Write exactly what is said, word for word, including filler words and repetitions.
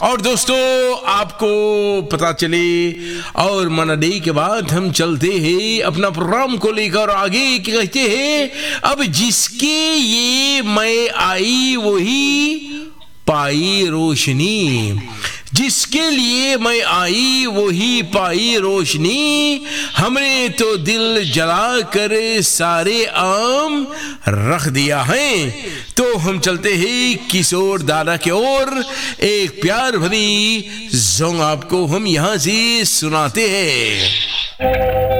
और दोस्तों आपको पता चले और मनाडे के बाद हम चलते हैं अपना प्रोग्राम को लेकर आगे। कहते हैं अब जिसके ये मैं आई वही पाई रोशनी, जिसके लिए मैं आई वही पाई रोशनी, हमने तो दिल जला कर सारे आम रख दिया है। तो हम चलते हैं किशोर दादा की ओर, एक प्यार भरी सॉन्ग आपको हम यहाँ से सुनाते हैं।